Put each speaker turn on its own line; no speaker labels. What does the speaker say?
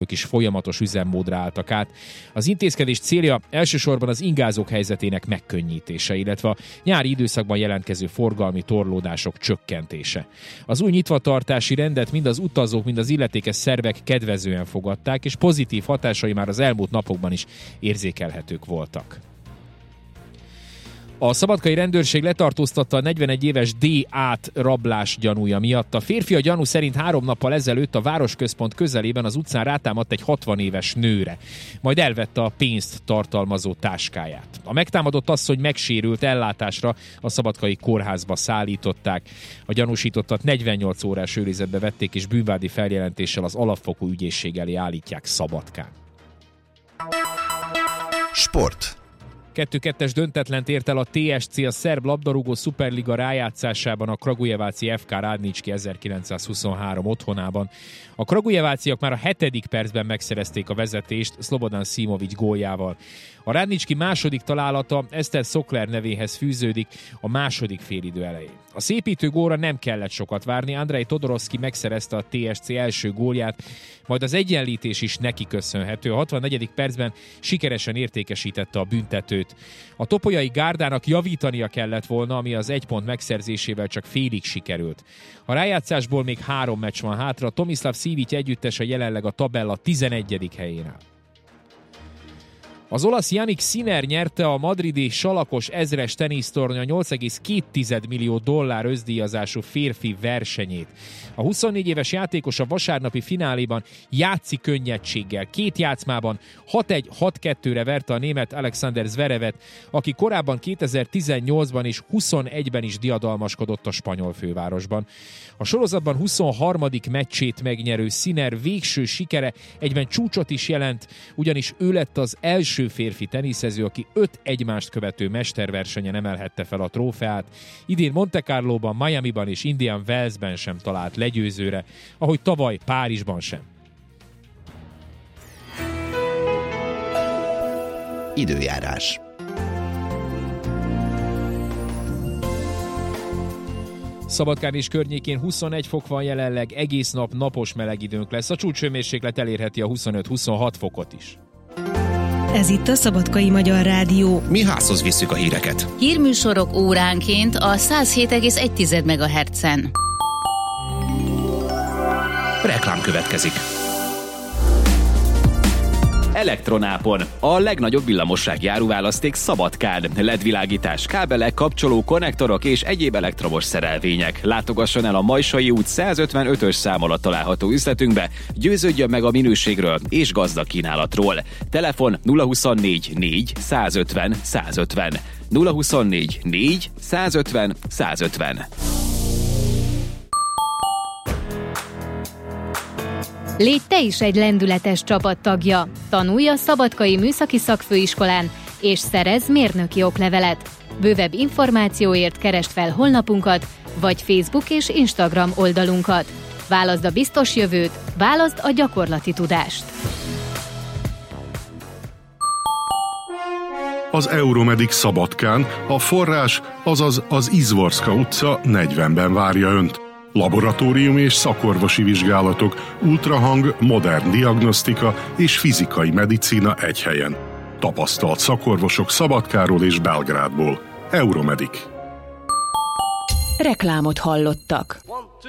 ők is folyamatos üzemmódra álltak át. Az intézkedés célja elsősorban az ingázók helyzetének megkönnyítése, illetve a nyári időszakban jelentkező forgalmi torlódások csökkentése. Az új nyitvatartási rendet mind az utazók, mind az illetékes szervek kedvezően fogadták, és pozitív hatásai már az elmúlt napokban is érzékelhetők voltak. A szabadkai rendőrség letartóztatta a 41 éves D.A.-t rablás gyanúja miatt. A férfi a gyanú szerint 3 nappal ezelőtt a városközpont közelében az utcán rátámadt egy 60 éves nőre, majd elvette a pénzt tartalmazó táskáját. A megtámadott asszony megsérült, ellátásra a szabadkai kórházba szállították. A gyanúsítottat 48 órás őrizetbe vették, és bűnvádi feljelentéssel az alapfokú ügyészség elé állítják Szabadkán.
Sport.
2-2-es döntetlent ért el a TSC a szerb labdarúgó szuperliga rájátszásában a kragujeváci FK Rádnicski 1923 otthonában. A kragujeváciak már a 7. percben megszerezték a vezetést Slobodan Simovic góljával. A Rádnicski második találata Eszter Szokler nevéhez fűződik a második félidő elején. A szépítő gólra nem kellett sokat várni, Andrei Todorovszki megszerezte a TSC első gólját, majd az egyenlítés is neki köszönhető. A 64. percben sikeresen értékesítette a büntetőt. A topolyai gárdának javítania kellett volna, ami az 1 pont megszerzésével csak félig sikerült. A rájátszásból még 3 meccs van hátra, Tomislav Sivic együttese jelenleg a tabella 11. helyén áll. Az olasz Jannik Sinner nyerte a madridi salakos ezres tenisztornya $8,2 millió ösztdíjazású férfi versenyét. A 24 éves játékos a vasárnapi fináléban játszi könnyedséggel. 2 játszmában 6-1-6-2-re verte a német Alexander Zverevet, aki korábban 2018-ban és 21-ben is diadalmaskodott a spanyol fővárosban. A sorozatban 23. meccsét megnyerő Sinner végső sikere egyben csúcsot is jelent, ugyanis ő lett az első férfi teniszező, aki 5 egymást követő mesterversenyen emelhette fel a trófeát. Idén Monte Carlóban, Miamiban és Indian Wellsben sem talált legyőzőre, ahogy tavaly Párizsban sem.
Időjárás.
Szabadkán és környékén 21 fok van jelenleg, egész nap napos meleg időnk lesz. A csúcshőmérséklet elérheti a 25-26 fokot is.
Ez itt a Szabadkai Magyar Rádió.
Mi házhoz visszük a híreket.
Hírműsorok óránként a 107,1 MHz-en.
Reklám következik.
Elektronápon. A legnagyobb villamossági áruválaszték Szabadkán. LED-világítás, kábelek, kapcsoló, konnektorok és egyéb elektromos szerelvények. Látogasson el a Majsai út 155-ös szám alatt található üzletünkbe, győződjön meg a minőségről és gazdag kínálatról. Telefon 024 4 150 150. 024 4 150 150.
Légy te is egy lendületes csapattagja. Tanulj a Szabadkai Műszaki Szakfőiskolán, és szerezz mérnöki oklevelet. Bővebb információért keresd fel honlapunkat, vagy Facebook és Instagram oldalunkat. Válaszd a biztos jövőt, válaszd a gyakorlati tudást.
Az Euromedic Szabadkán a forrás, azaz az Izvorska utca 40-ben várja Önt. Laboratórium és szakorvosi vizsgálatok, ultrahang, modern diagnosztika és fizikai medicína egy helyen. Tapasztalt szakorvosok Szabadkáról és Belgrádból. Euromedic.
Reklámot hallottak.